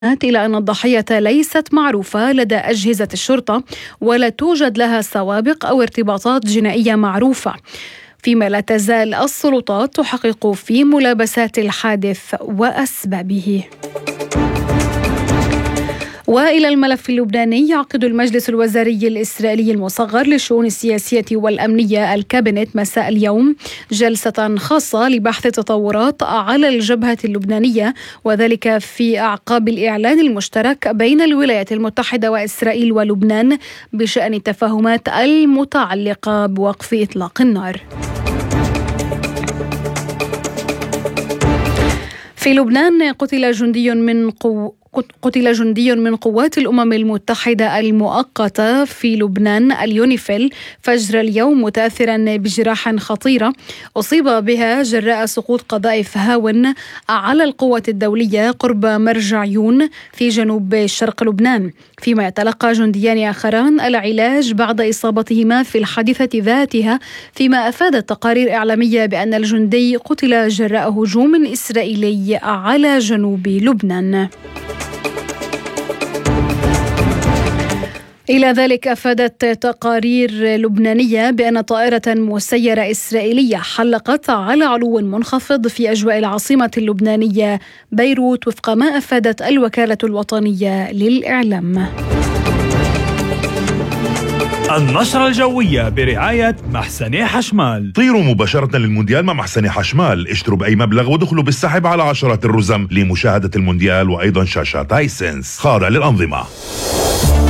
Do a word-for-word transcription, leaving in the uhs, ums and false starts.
إلى أن الضحية ليست معروفة لدى أجهزة الشرطة ولا توجد لها سوابق أو ارتباطات جنائية معروفة، فيما لا تزال السلطات تحقق في ملابسات الحادث وأسبابه. وإلى الملف اللبناني، يعقد المجلس الوزاري الإسرائيلي المصغر للشؤون السياسية والأمنية الكابينت مساء اليوم جلسة خاصة لبحث التطورات على الجبهة اللبنانية، وذلك في أعقاب الإعلان المشترك بين الولايات المتحدة وإسرائيل ولبنان بشأن التفاهمات المتعلقة بوقف إطلاق النار. في لبنان قتل جندي من قو قتل جندي من قوات الأمم المتحدة المؤقتة في لبنان اليونيفيل فجر اليوم متأثرا بجراح خطيرة أصيب بها جراء سقوط قذائف هاون على القوة الدولية قرب مرجعيون في جنوب شرق لبنان، فيما يتلقى جنديان آخران العلاج بعد إصابتهما في الحادثة ذاتها، فيما أفادت تقارير إعلامية بأن الجندي قتل جراء هجوم إسرائيلي على جنوب لبنان. إلى ذلك أفادت تقارير لبنانية بأن طائرة مسيرة إسرائيلية حلقت على علو منخفض في أجواء العاصمة اللبنانية بيروت، وفق ما أفادت الوكالة الوطنية للإعلام. النشرة الجوية برعاية محسن حشمال. طيروا مباشرة للمونديال مع محسن حشمال، اشتروا بأي مبلغ ودخلوا بالسحب على عشرات الرزم لمشاهدة المونديال وأيضا شاشات هايسنس خاضع للأنظمة.